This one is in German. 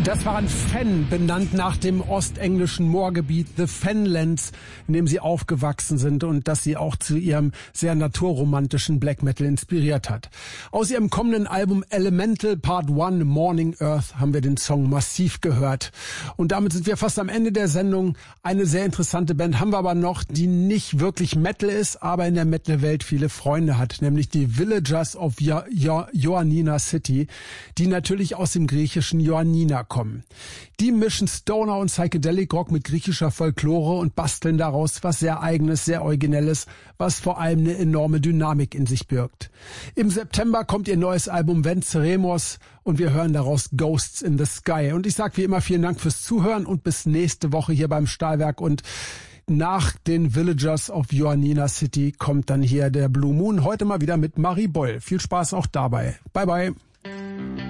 Das war ein Fen, benannt nach dem ostenglischen Moorgebiet The Fenlands, in dem sie aufgewachsen sind und das sie auch zu ihrem sehr naturromantischen Black Metal inspiriert hat. Aus ihrem kommenden Album Elemental Part 1 Morning Earth haben wir den Song Massiv gehört. Und damit sind wir fast am Ende der Sendung. Eine sehr interessante Band haben wir aber noch, die nicht wirklich Metal ist, aber in der Metal-Welt viele Freunde hat, nämlich die Villagers of Ioannina City, die natürlich aus dem griechischen Ioannina kommen. Die mischen Stoner und Psychedelic Rock mit griechischer Folklore und basteln daraus was sehr Eigenes, sehr Originelles, was vor allem eine enorme Dynamik in sich birgt. Im September kommt ihr neues Album Venceremos und wir hören daraus Ghosts in the Sky. Und ich sage wie immer vielen Dank fürs Zuhören und bis nächste Woche hier beim Stahlwerk. Und nach den Villagers of Ioannina City kommt dann hier der Blue Moon, heute mal wieder mit Marie Boll. Viel Spaß auch dabei. Bye bye.